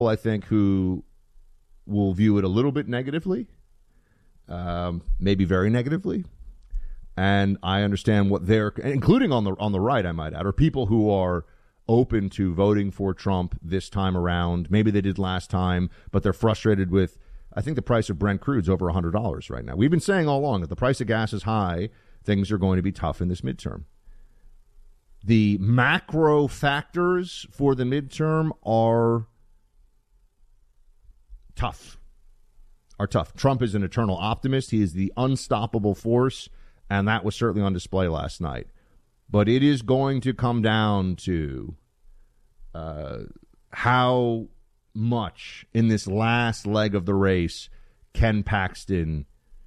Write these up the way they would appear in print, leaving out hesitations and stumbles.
I think, who will view it a little bit negatively, maybe very negatively. And I understand what they're, including on the right, I might add, are people who are open to voting for Trump this time around. Maybe they did last time, but they're frustrated with, I think the price of Brent crude's over $100 right now. We've been saying all along that the price of gas is high. Things are going to be tough in this midterm. The macro factors for the midterm are tough. Trump is an eternal optimist. He is the unstoppable force, and that was certainly on display last night. But it is going to come down to how much in this last leg of the race Ken Paxton,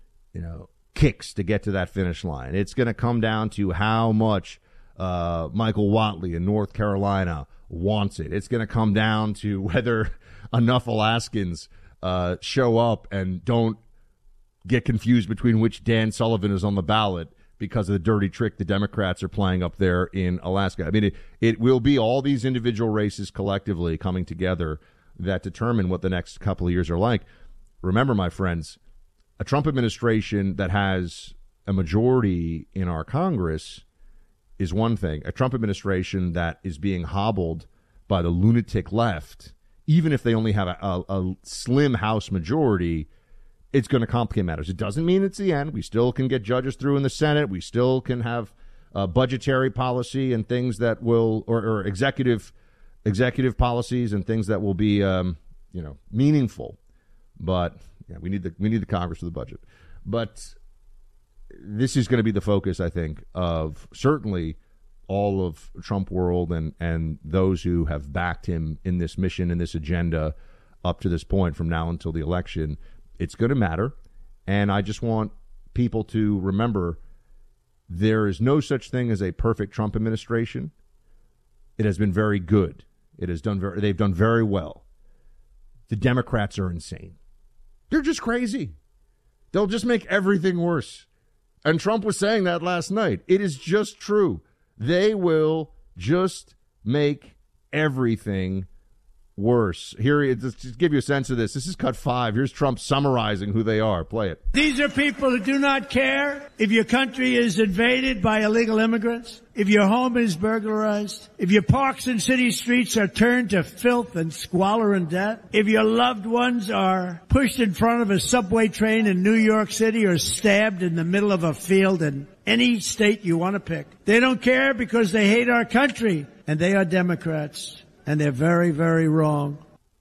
kicks to get to that finish line. It's going to come down to how much Michael Whatley in North Carolina wants it. It's going to come down to whether enough Alaskans show up and don't get confused between which Dan Sullivan is on the ballot because of the dirty trick the Democrats are playing up there in Alaska. I mean, it will be all these individual races collectively coming together that determine what the next couple of years are like. Remember, my friends, a Trump administration that has a majority in our Congress is one thing. A Trump administration that is being hobbled by the lunatic left, even if they only have a slim House majority, it's going to complicate matters. It doesn't mean it's the end. We still can get judges through in the Senate. We still can have budgetary policy and things that will, or executive policies and things that will be, meaningful. But yeah, we need the Congress for the budget. But this is going to be the focus, I think, of certainly all of Trump world and those who have backed him in this mission and this agenda up to this point from now until the election. It's going to matter. And I just want people to remember there is no such thing as a perfect Trump administration. It has been very good. They've done very well. The Democrats are insane. They're just crazy. They'll just make everything worse. And Trump was saying that last night. It is just true. They will just make everything worse. Here, just to give you a sense of this. This is cut 5. Here's Trump summarizing who they are. Play it. These are people who do not care if your country is invaded by illegal immigrants, if your home is burglarized, if your parks and city streets are turned to filth and squalor and debt, if your loved ones are pushed in front of a subway train in New York City or stabbed in the middle of a field in any state you want to pick. They don't care because they hate our country, and they are Democrats. And they're very, very wrong.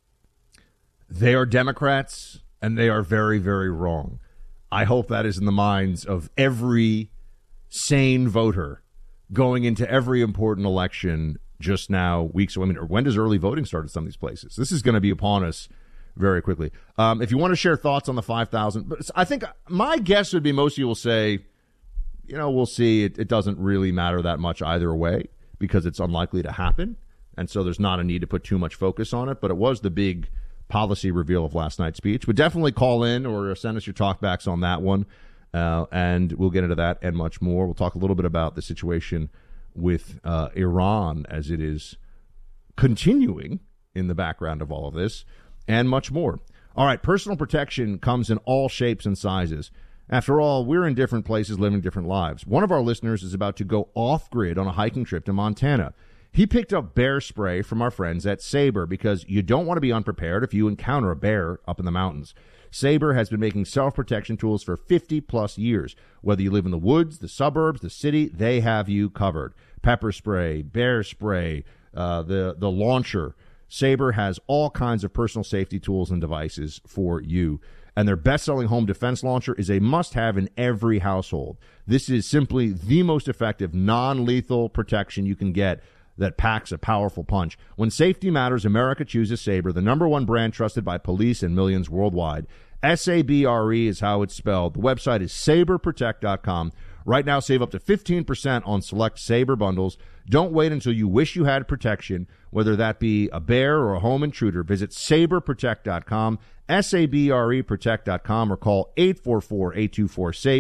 They are Democrats, and they are very, very wrong. I hope that is in the minds of every sane voter going into every important election just now, weeks away. I mean, when does early voting start at some of these places? This is going to be upon us very quickly. If you want to share thoughts on the 5,000, but I think my guess would be most of you will say, we'll see. It doesn't really matter that much either way because it's unlikely to happen. And so there's not a need to put too much focus on it. But it was the big policy reveal of last night's speech. But definitely call in or send us your talkbacks on that one. And we'll get into that and much more. We'll talk a little bit about the situation with Iran as it is continuing in the background of all of this and much more. All right, personal protection comes in all shapes and sizes. After all, we're in different places living different lives. One of our listeners is about to go off-grid on a hiking trip to Montana. He picked up bear spray from our friends at Sabre because you don't want to be unprepared if you encounter a bear up in the mountains. Sabre has been making self-protection tools for 50-plus years. Whether you live in the woods, the suburbs, the city, they have you covered. Pepper spray, bear spray, the launcher. Sabre has all kinds of personal safety tools and devices for you. And their best-selling home defense launcher is a must-have in every household. This is simply the most effective, non-lethal protection you can get that packs a powerful punch. When safety matters, America chooses Sabre, the #1 brand trusted by police and millions worldwide. SABRE is how it's spelled. The website is saberprotect.com. Right now, save up to 15% on select Sabre bundles. Don't wait until you wish you had protection, whether that be a bear or a home intruder. Visit saberprotect.com, SABRE protect.com, or call 844-824-SAFE,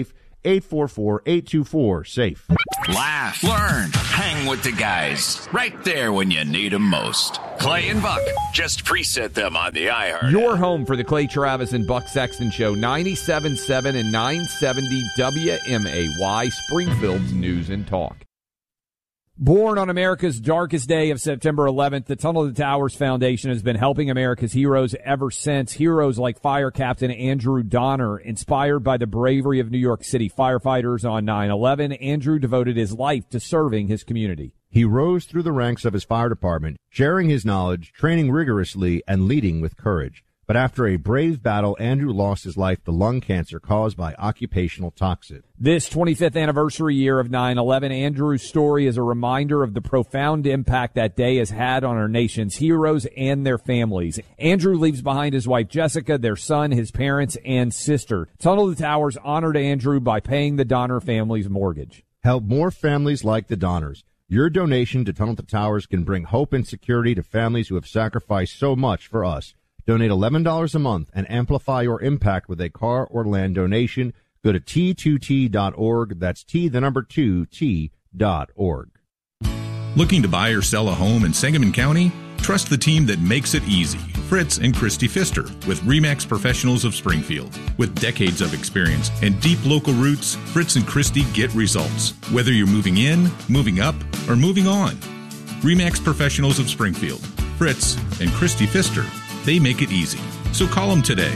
844-824-SAFE. Laugh, learn, hang with the guys. Right there when you need them most. Clay and Buck. Just preset them on the iHeart. Your home for the Clay Travis and Buck Sexton Show, 97.7 and 970 WMAY, Springfield's News and Talk. Born on America's darkest day of September 11th, the Tunnel to Towers Foundation has been helping America's heroes ever since. Heroes like Fire Captain Andrew Donner, inspired by the bravery of New York City firefighters on 9/11. Andrew devoted his life to serving his community. He rose through the ranks of his fire department, sharing his knowledge, training rigorously, and leading with courage. But after a brave battle, Andrew lost his life to lung cancer caused by occupational toxins. This 25th anniversary year of 9/11, Andrew's story is a reminder of the profound impact that day has had on our nation's heroes and their families. Andrew leaves behind his wife Jessica, their son, his parents, and sister. Tunnel to Towers honored Andrew by paying the Donner family's mortgage. Help more families like the Donners. Your donation to Tunnel to Towers can bring hope and security to families who have sacrificed so much for us. Donate $11 a month and amplify your impact with a car or land donation. Go to T2T.org. That's T2T.org. Looking to buy or sell a home in Sangamon County? Trust the team that makes it easy. Fritz and Christy Pfister with RE/MAX Professionals of Springfield. With decades of experience and deep local roots, Fritz and Christy get results. Whether you're moving in, moving up, or moving on. RE/MAX Professionals of Springfield. Fritz and Christy Pfister. They make it easy. So call them today,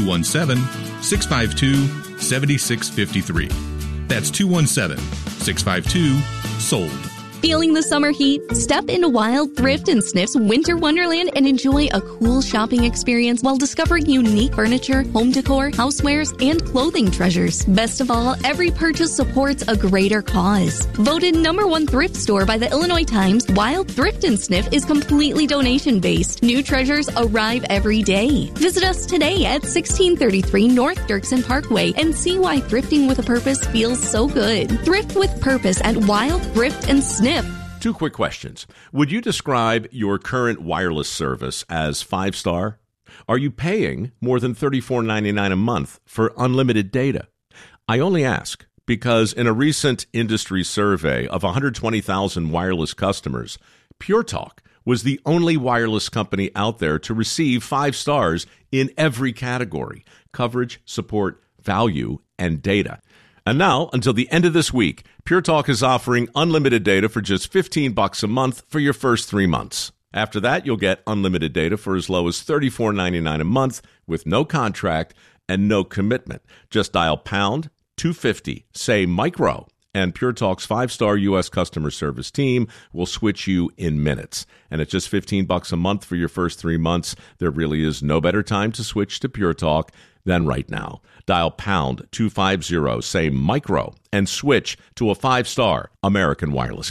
217-652-7653. That's 217-652-SOLD. Feeling the summer heat? Step into Wild Thrift and Sniff's Winter Wonderland and enjoy a cool shopping experience while discovering unique furniture, home decor, housewares, and clothing treasures. Best of all, every purchase supports a greater cause. Voted #1 thrift store by the Illinois Times, Wild Thrift and Sniff is completely donation-based. New treasures arrive every day. Visit us today at 1633 North Dirksen Parkway and see why thrifting with a purpose feels so good. Thrift with purpose at Wild Thrift and Sniff. 2 quick questions. Would you describe your current wireless service as 5-star? Are you paying more than $34.99 a month for unlimited data? I only ask because in a recent industry survey of 120,000 wireless customers, Pure Talk was the only wireless company out there to receive 5 stars in every category: coverage, support, value, and data. And now, until the end of this week, Pure Talk is offering unlimited data for just $15 a month for your first 3 months. After that, you'll get unlimited data for as low as $34.99 a month with no contract and no commitment. Just dial pound 250, say micro, and Pure Talk's 5-star U.S. customer service team will switch you in minutes. And at just $15 a month for your first 3 months, there really is no better time to switch to Pure Talk than right now. Dial pound 250, say micro, and switch to a 5-star American Wireless